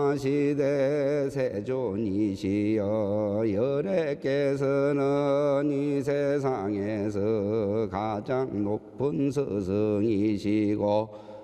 왕시대 세존이시여 열애께서는 이 세상에서 가장 높은 스승이시고